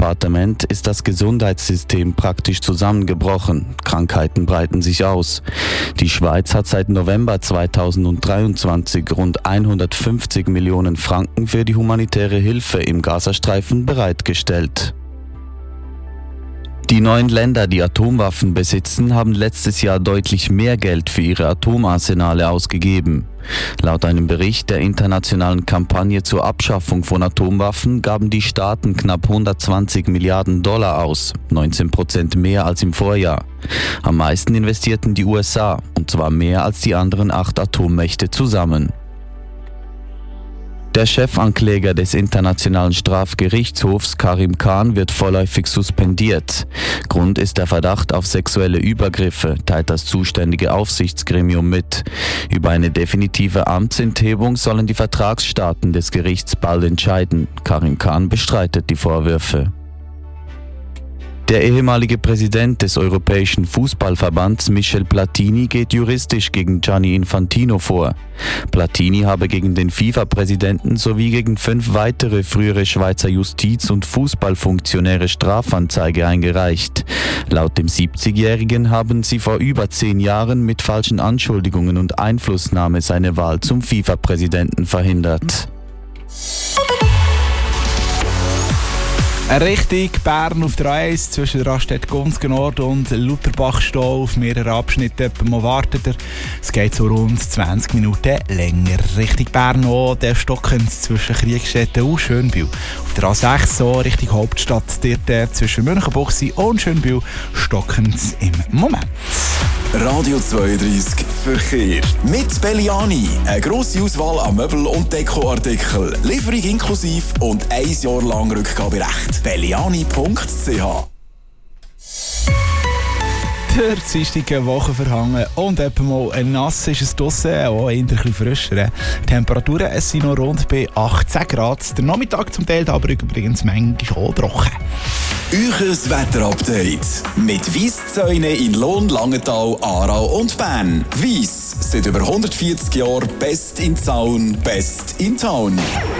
Departement ist das Gesundheitssystem praktisch zusammengebrochen. Krankheiten breiten sich aus. Die Schweiz hat seit November 2023 rund 150 Millionen Franken für die humanitäre Hilfe im Gazastreifen bereitgestellt. Die 9 Länder, die Atomwaffen besitzen, haben letztes Jahr deutlich mehr Geld für ihre Atomarsenale ausgegeben. Laut einem Bericht der internationalen Kampagne zur Abschaffung von Atomwaffen gaben die Staaten knapp 120 Milliarden Dollar aus, 19% mehr als im Vorjahr. Am meisten investierten die USA, und zwar mehr als die anderen 8 Atommächte zusammen. Der Chefankläger des Internationalen Strafgerichtshofs Karim Khan wird vorläufig suspendiert. Grund ist der Verdacht auf sexuelle Übergriffe, teilt das zuständige Aufsichtsgremium mit. Über eine definitive Amtsenthebung sollen die Vertragsstaaten des Gerichts bald entscheiden. Karim Khan bestreitet die Vorwürfe. Der ehemalige Präsident des Europäischen Fußballverbands Michel Platini geht juristisch gegen Gianni Infantino vor. Platini habe gegen den FIFA-Präsidenten sowie gegen 5 weitere frühere Schweizer Justiz- und Fußballfunktionäre Strafanzeige eingereicht. Laut dem 70-Jährigen haben sie vor über 10 Jahren mit falschen Anschuldigungen und Einflussnahme seine Wahl zum FIFA-Präsidenten verhindert. Richtung Bern auf der A1 zwischen Raststätte-Gunzgen-Nord und Lutherbachstau auf mehreren Abschnitten. Man wartet er. Es geht so rund 20 Minuten länger. Richtung Bern auch der Stockens zwischen Kriegstätten und Schönbühl. Auf der A6 so Richtung Hauptstadt dort zwischen Münchenbuchsee und Schönbühl Stockens im Moment. Radio 32 Verkehr. Mit Belliani. Eine grosse Auswahl an Möbel- und Dekoartikeln. Lieferung inklusiv und 1 Jahr lang Rückgaberecht. Belliani.ch. Der dienstliche Woche verhangen und etwa mal nass ist es draussen, auch eher ein bisschen frischer. Die Temperaturen es sind noch rund bei 18 Grad. Der Nachmittag zum Teil aber übrigens manchmal auch trocken. Euches Wetterupdate mit Weisszäune in Lohn, Langenthal, Aarau und Bern. Weiss, seit über 140 Jahren best in Zaun, best in Town.